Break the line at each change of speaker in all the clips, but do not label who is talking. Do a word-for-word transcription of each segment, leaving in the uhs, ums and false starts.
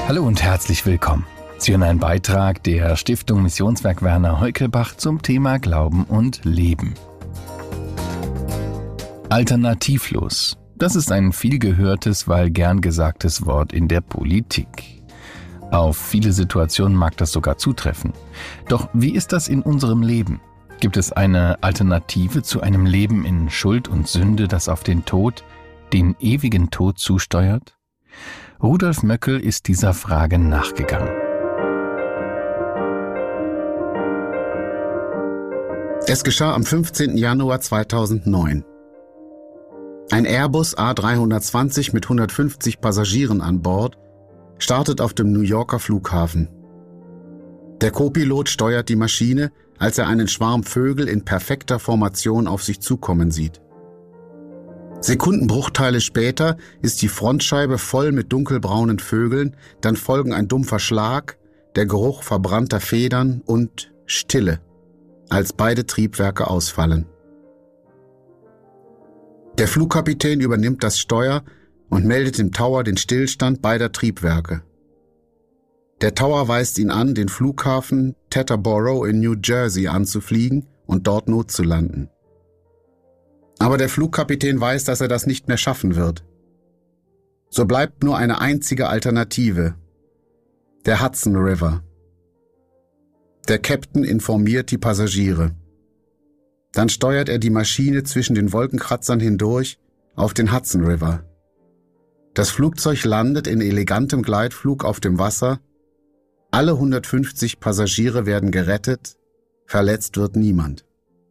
Hallo und herzlich willkommen. Sie hören einen Beitrag der Stiftung Missionswerk Werner Heukelbach zum Thema Glauben und Leben. Alternativlos. Das ist ein viel gehörtes, weil gern gesagtes Wort in der Politik. Auf viele Situationen mag das sogar zutreffen. Doch wie ist das in unserem Leben? Gibt es eine Alternative zu einem Leben in Schuld und Sünde, das auf den Tod, den ewigen Tod zusteuert? Rudolf Möckel ist dieser Frage nachgegangen.
Es geschah am fünfzehnten Januar zweitausendneun. Ein Airbus A dreihundertzwanzig mit hundertfünfzig Passagieren an Bord startet auf dem New Yorker Flughafen. Der Co-Pilot steuert die Maschine, als er einen Schwarm Vögel in perfekter Formation auf sich zukommen sieht. Sekundenbruchteile später ist die Frontscheibe voll mit dunkelbraunen Vögeln, dann folgen ein dumpfer Schlag, der Geruch verbrannter Federn und Stille, als beide Triebwerke ausfallen. Der Flugkapitän übernimmt das Steuer und meldet im Tower den Stillstand beider Triebwerke. Der Tower weist ihn an, den Flughafen Teterboro in New Jersey anzufliegen und dort notzulanden. Aber der Flugkapitän weiß, dass er das nicht mehr schaffen wird. So bleibt nur eine einzige Alternative: der Hudson River. Der Captain informiert die Passagiere. Dann steuert er die Maschine zwischen den Wolkenkratzern hindurch auf den Hudson River. Das Flugzeug landet in elegantem Gleitflug auf dem Wasser. Alle hundertfünfzig Passagiere werden gerettet, verletzt wird niemand.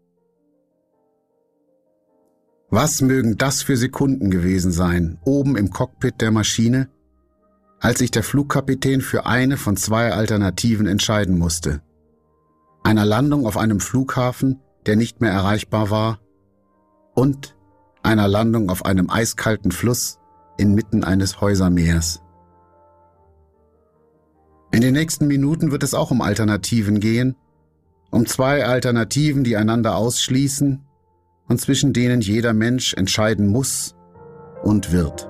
Was mögen das für Sekunden gewesen sein, oben im Cockpit der Maschine, als sich der Flugkapitän für eine von zwei Alternativen entscheiden musste: einer Landung auf einem Flughafen, der nicht mehr erreichbar war, und einer Landung auf einem eiskalten Fluss inmitten eines Häusermeers. In den nächsten Minuten wird es auch um Alternativen gehen, um zwei Alternativen, die einander ausschließen und zwischen denen jeder Mensch entscheiden muss und wird.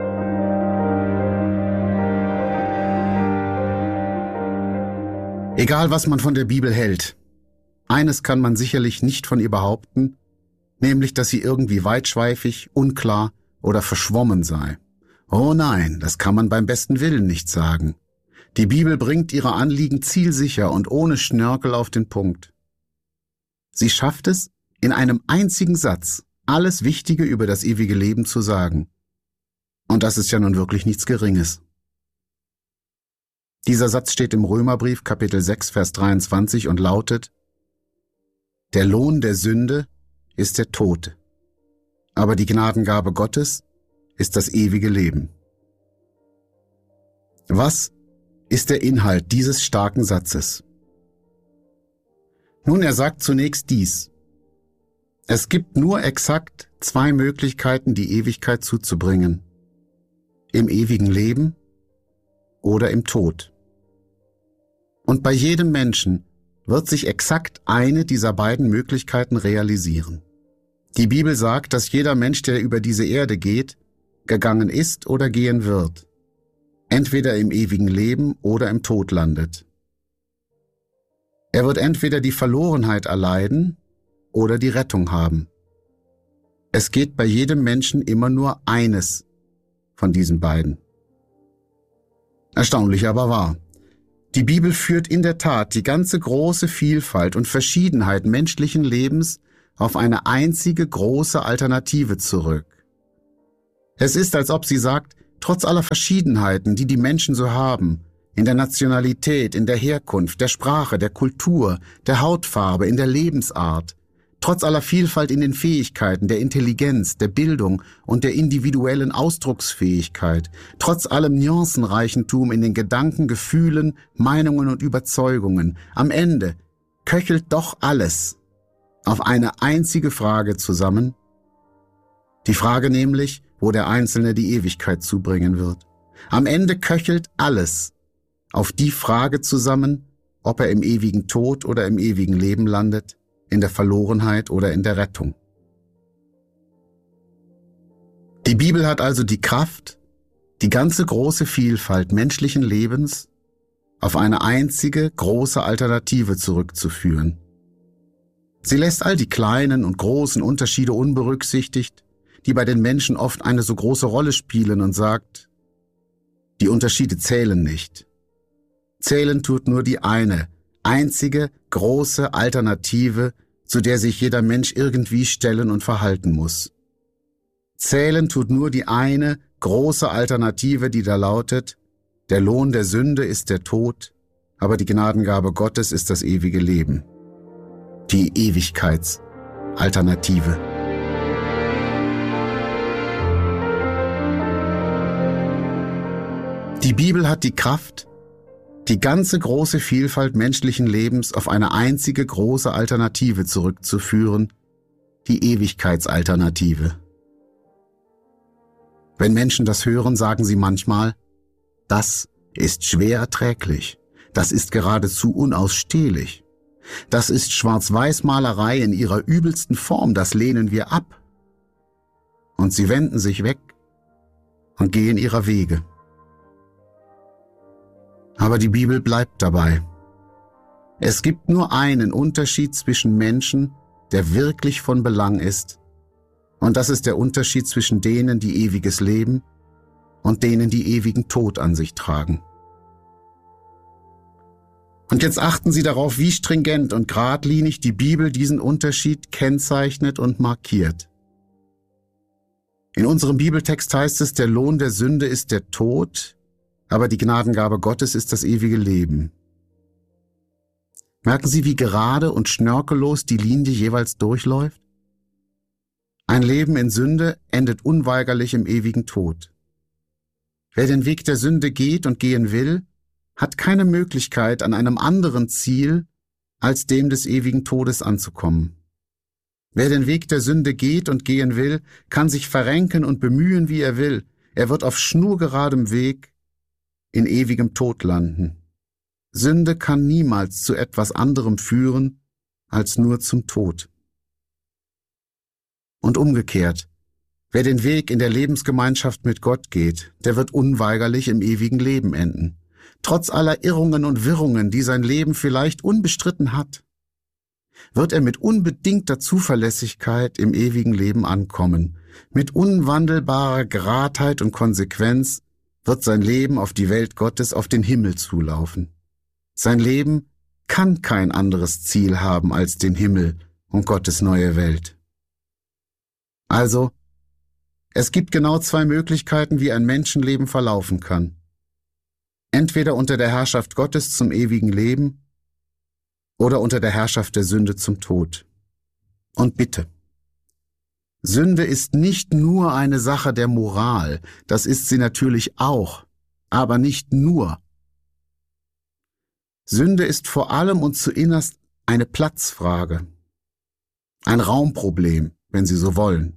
Egal, was man von der Bibel hält, eines kann man sicherlich nicht von ihr behaupten, nämlich, dass sie irgendwie weitschweifig, unklar oder verschwommen sei. Oh nein, das kann man beim besten Willen nicht sagen. Die Bibel bringt ihre Anliegen zielsicher und ohne Schnörkel auf den Punkt. Sie schafft es, in einem einzigen Satz alles Wichtige über das ewige Leben zu sagen. Und das ist ja nun wirklich nichts Geringes. Dieser Satz steht im Römerbrief Kapitel sechs, Vers dreiundzwanzig und lautet: Der Lohn der Sünde ist der Tod, aber die Gnadengabe Gottes ist das ewige Leben. Was ist der Inhalt dieses starken Satzes? Nun, er sagt zunächst dies: Es gibt nur exakt zwei Möglichkeiten, die Ewigkeit zuzubringen: im ewigen Leben oder im Tod. Und bei jedem Menschen wird sich exakt eine dieser beiden Möglichkeiten realisieren. Die Bibel sagt, dass jeder Mensch, der über diese Erde geht, gegangen ist oder gehen wird, entweder im ewigen Leben oder im Tod landet. Er wird entweder die Verlorenheit erleiden oder die Rettung haben. Es geht bei jedem Menschen immer nur eines von diesen beiden. Erstaunlich aber wahr. Die Bibel führt in der Tat die ganze große Vielfalt und Verschiedenheit menschlichen Lebens auf eine einzige große Alternative zurück. Es ist, als ob sie sagt, trotz aller Verschiedenheiten, die die Menschen so haben, in der Nationalität, in der Herkunft, der Sprache, der Kultur, der Hautfarbe, in der Lebensart, trotz aller Vielfalt in den Fähigkeiten, der Intelligenz, der Bildung und der individuellen Ausdrucksfähigkeit, trotz allem Nuancenreichentum in den Gedanken, Gefühlen, Meinungen und Überzeugungen, am Ende köchelt doch alles auf eine einzige Frage zusammen. Die Frage nämlich, wo der Einzelne die Ewigkeit zubringen wird. Am Ende köchelt alles auf die Frage zusammen, ob er im ewigen Tod oder im ewigen Leben landet, in der Verlorenheit oder in der Rettung. Die Bibel hat also die Kraft, die ganze große Vielfalt menschlichen Lebens auf eine einzige große Alternative zurückzuführen. Sie lässt all die kleinen und großen Unterschiede unberücksichtigt, die bei den Menschen oft eine so große Rolle spielen, und sagt, die Unterschiede zählen nicht. Zählen tut nur die eine, einzige, große Alternative, zu der sich jeder Mensch irgendwie stellen und verhalten muss. Zählen tut nur die eine, große Alternative, die da lautet, der Lohn der Sünde ist der Tod, aber die Gnadengabe Gottes ist das ewige Leben. Die Ewigkeitsalternative. Die Bibel hat die Kraft, die ganze große Vielfalt menschlichen Lebens auf eine einzige große Alternative zurückzuführen, die Ewigkeitsalternative. Wenn Menschen das hören, sagen sie manchmal, das ist schwer erträglich, das ist geradezu unausstehlich, das ist Schwarz-Weiß-Malerei in ihrer übelsten Form, das lehnen wir ab. Und sie wenden sich weg und gehen ihrer Wege. Aber die Bibel bleibt dabei. Es gibt nur einen Unterschied zwischen Menschen, der wirklich von Belang ist, und das ist der Unterschied zwischen denen, die ewiges Leben, und denen, die ewigen Tod an sich tragen. Und jetzt achten Sie darauf, wie stringent und geradlinig die Bibel diesen Unterschied kennzeichnet und markiert. In unserem Bibeltext heißt es, der Lohn der Sünde ist der Tod, aber die Gnadengabe Gottes ist das ewige Leben. Merken Sie, wie gerade und schnörkellos die Linie jeweils durchläuft? Ein Leben in Sünde endet unweigerlich im ewigen Tod. Wer den Weg der Sünde geht und gehen will, hat keine Möglichkeit, an einem anderen Ziel als dem des ewigen Todes anzukommen. Wer den Weg der Sünde geht und gehen will, kann sich verrenken und bemühen, wie er will. Er wird auf schnurgeradem Weg in ewigem Tod landen. Sünde kann niemals zu etwas anderem führen, als nur zum Tod. Und umgekehrt, wer den Weg in der Lebensgemeinschaft mit Gott geht, der wird unweigerlich im ewigen Leben enden. Trotz aller Irrungen und Wirrungen, die sein Leben vielleicht unbestritten hat, wird er mit unbedingter Zuverlässigkeit im ewigen Leben ankommen. Mit unwandelbarer Geradheit und Konsequenz wird sein Leben auf die Welt Gottes, auf den Himmel zulaufen. Sein Leben kann kein anderes Ziel haben als den Himmel und Gottes neue Welt. Also, es gibt genau zwei Möglichkeiten, wie ein Menschenleben verlaufen kann. Entweder unter der Herrschaft Gottes zum ewigen Leben oder unter der Herrschaft der Sünde zum Tod. Und bitte, Sünde ist nicht nur eine Sache der Moral, das ist sie natürlich auch, aber nicht nur. Sünde ist vor allem und zuinnerst eine Platzfrage, ein Raumproblem, wenn Sie so wollen.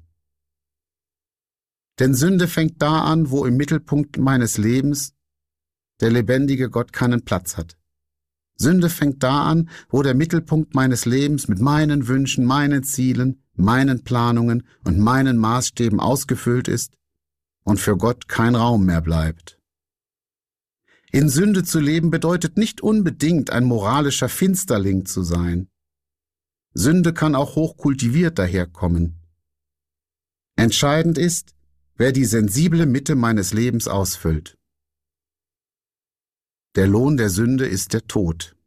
Denn Sünde fängt da an, wo im Mittelpunkt meines Lebens der lebendige Gott keinen Platz hat. Sünde fängt da an, wo der Mittelpunkt meines Lebens mit meinen Wünschen, meinen Zielen, meinen Planungen und meinen Maßstäben ausgefüllt ist und für Gott kein Raum mehr bleibt. In Sünde zu leben bedeutet nicht unbedingt ein moralischer Finsterling zu sein. Sünde kann auch hochkultiviert daherkommen. Entscheidend ist, wer die sensible Mitte meines Lebens ausfüllt. Der Lohn der Sünde ist der Tod.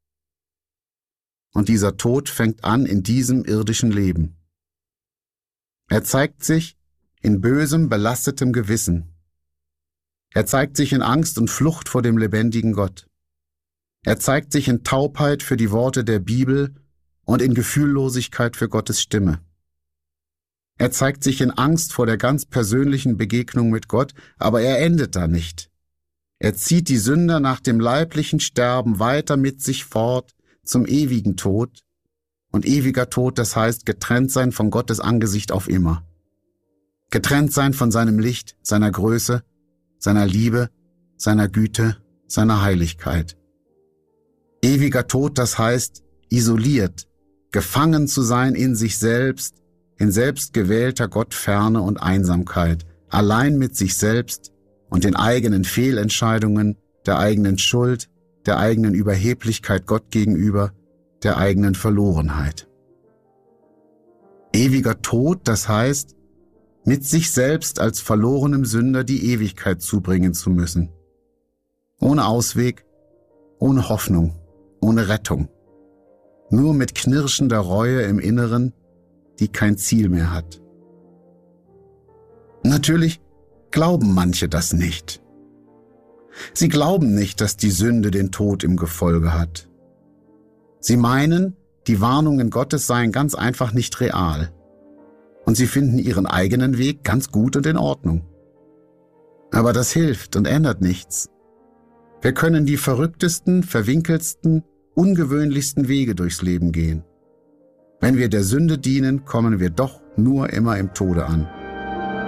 Und dieser Tod fängt an in diesem irdischen Leben. Er zeigt sich in bösem, belastetem Gewissen. Er zeigt sich in Angst und Flucht vor dem lebendigen Gott. Er zeigt sich in Taubheit für die Worte der Bibel und in Gefühllosigkeit für Gottes Stimme. Er zeigt sich in Angst vor der ganz persönlichen Begegnung mit Gott, aber er endet da nicht. Er zieht die Sünder nach dem leiblichen Sterben weiter mit sich fort zum ewigen Tod. Und ewiger Tod, das heißt getrennt sein von Gottes Angesicht auf immer. Getrennt sein von seinem Licht, seiner Größe, seiner Liebe, seiner Güte, seiner Heiligkeit. Ewiger Tod, das heißt isoliert, gefangen zu sein in sich selbst, in selbstgewählter Gottferne und Einsamkeit, allein mit sich selbst und den eigenen Fehlentscheidungen, der eigenen Schuld, der eigenen Überheblichkeit Gott gegenüber, der eigenen Verlorenheit. Ewiger Tod, das heißt, mit sich selbst als verlorenem Sünder die Ewigkeit zubringen zu müssen. Ohne Ausweg, ohne Hoffnung, ohne Rettung. Nur mit knirschender Reue im Inneren, die kein Ziel mehr hat. Natürlich glauben manche das nicht. Sie glauben nicht, dass die Sünde den Tod im Gefolge hat. Sie meinen, die Warnungen Gottes seien ganz einfach nicht real. Und sie finden ihren eigenen Weg ganz gut und in Ordnung. Aber das hilft und ändert nichts. Wir können die verrücktesten, verwinkelsten, ungewöhnlichsten Wege durchs Leben gehen. Wenn wir der Sünde dienen, kommen wir doch nur immer im Tode an.